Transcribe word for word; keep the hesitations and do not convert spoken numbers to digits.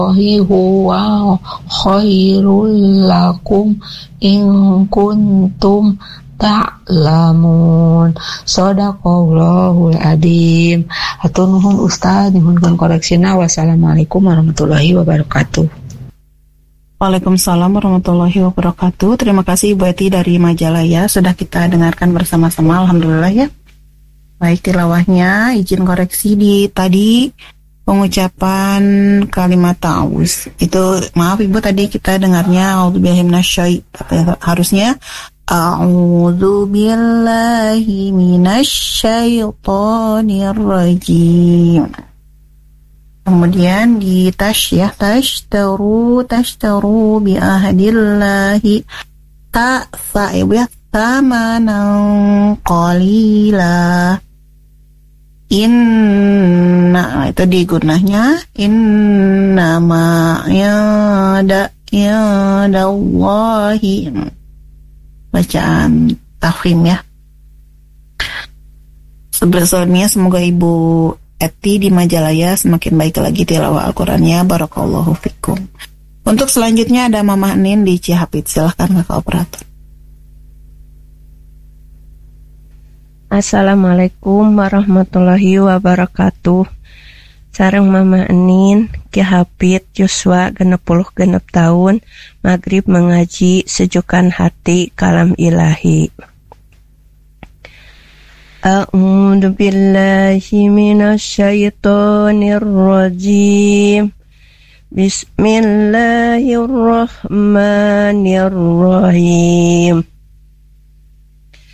huwa khairul lakum in kuntum ta'lamun. Shadaqallahul adzim. Hatur nuhun Ustaz, nyuhunkeun koreksina. Wassalamualaikum warahmatullahi wabarakatuh. Waalaikumsalam warahmatullahi wabarakatuh. Terima kasih Ibu Eti dari Majalaya, sudah kita dengarkan bersama-sama. Alhamdulillah ya. Baik, tilawahnya izin koreksi di tadi pengucapan kalimat ta'awuz. Itu maaf Ibu, tadi kita dengarnya a'udzubillahi minasyai, tapi harusnya a'udzu billahi minasyaitonir rajim. Kemudian di tash ya, tashtaru tashtaru bi ahdillahi ta sa Ibu ya, tamanan qalila. Inna itu di gunahnya innama yada yadallahi, bacaan tafhim ya. Sebelumnya semoga Ibu Eti di Majalaya semakin baik lagi tilawah Al-Qur'annya. Barakallahu fikum. Untuk selanjutnya ada Mama Nin di Cihapit. Silahkan Kakak Operator. Assalamualaikum warahmatullahi wabarakatuh. Sareng Mama Enin, Ki Hafid Yuswa genep puluh genep tahun, Maghrib mengaji sejukan hati kalam ilahi. A'udzu billahi minasyaitonir rajim. Bismillahirrahmanirrahim.